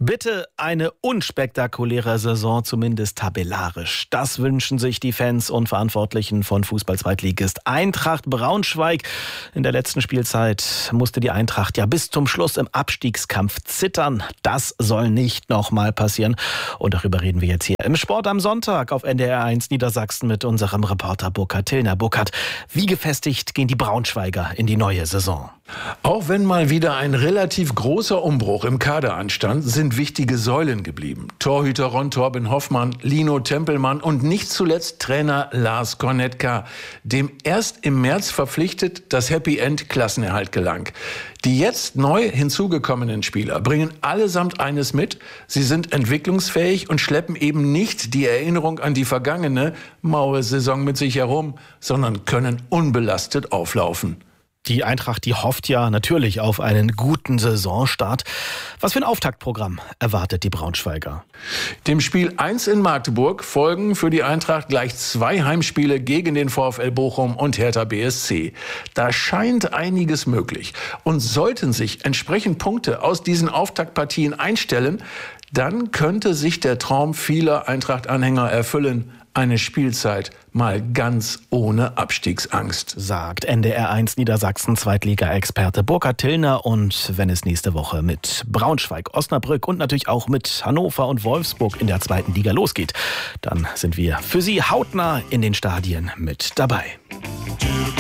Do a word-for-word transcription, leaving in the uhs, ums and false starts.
Bitte eine unspektakuläre Saison, zumindest tabellarisch. Das wünschen sich die Fans und Verantwortlichen von Fußball-Zweitligist Eintracht Braunschweig. In der letzten Spielzeit musste die Eintracht ja bis zum Schluss im Abstiegskampf zittern. Das soll nicht nochmal passieren. Und darüber reden wir jetzt hier im Sport am Sonntag auf N D R eins Niedersachsen mit unserem Reporter Burkhard Tillner. Burkhard, wie gefestigt gehen die Braunschweiger in die neue Saison? Auch wenn mal wieder ein relativ großer Umbruch im Kader anstand, sind wichtige Säulen geblieben. Torhüter Ron Torben Hoffmann, Lino Tempelmann und nicht zuletzt Trainer Lars Cornettka, dem erst im März verpflichtet das Happy End Klassenerhalt gelang. Die jetzt neu hinzugekommenen Spieler bringen allesamt eines mit: Sie sind entwicklungsfähig und schleppen eben nicht die Erinnerung an die vergangene maue Saison mit sich herum, sondern können unbelastet auflaufen. Die Eintracht, die hofft ja natürlich auf einen guten Saisonstart. Was für ein Auftaktprogramm erwartet die Braunschweiger? Dem Spiel eins in Magdeburg folgen für die Eintracht gleich zwei Heimspiele gegen den VfL Bochum und Hertha B S C. Da scheint einiges möglich. Und sollten sich entsprechend Punkte aus diesen Auftaktpartien einstellen, dann könnte sich der Traum vieler Eintracht-Anhänger erfüllen. Eine Spielzeit mal ganz ohne Abstiegsangst, sagt N D R eins Niedersachsen Zweitliga-Experte Burkhard Tillner. Und wenn es nächste Woche mit Braunschweig, Osnabrück und natürlich auch mit Hannover und Wolfsburg in der zweiten Liga losgeht, dann sind wir für Sie hautnah in den Stadien mit dabei.